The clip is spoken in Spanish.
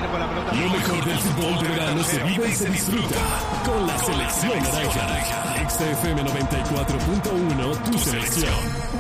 tiene con la pelota. Lo mejor del fútbol de verano se vive y se disfruta con la selección naranja. XFM 94.1, tu selección.